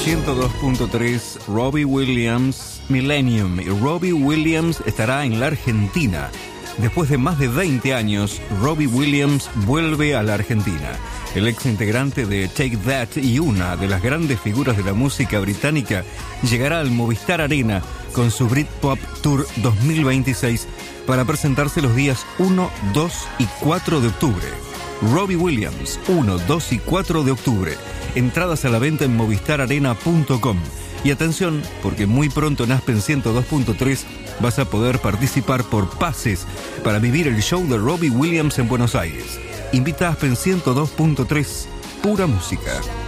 102.3, Robbie Williams, Millennium. Y Robbie Williams estará en la Argentina. Después de más de 20 años, Robbie Williams vuelve a la Argentina. El ex integrante de Take That y una de las grandes figuras de la música británica llegará al Movistar Arena con su Britpop Tour 2026 para presentarse los días 1, 2 y 4 de octubre. Robbie Williams, 1, 2 y 4 de octubre. Entradas a la venta en movistararena.com. Y atención, porque muy pronto en Aspen 102.3 vas a poder participar por pases para vivir el show de Robbie Williams en Buenos Aires. Invita a Aspen 102.3, pura música.